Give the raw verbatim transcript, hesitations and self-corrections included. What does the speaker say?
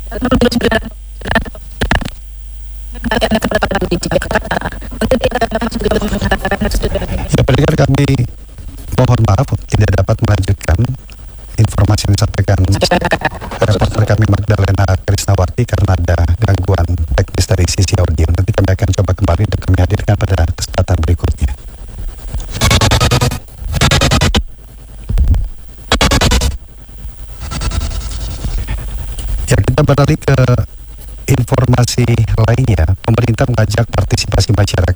Ya, pendengar, kami mohon maaf tidak dapat melanjutkan informasi yang disampaikan reporter kami Magdalena Krisnawarti karena ada gangguan teknis dari sisi audio. Nanti kami akan coba kembali dan kami hadirkan pada kesempatan berikutnya. Ya, kita beralih ke informasi lainnya. Pemerintah mengajak partisipasi masyarakat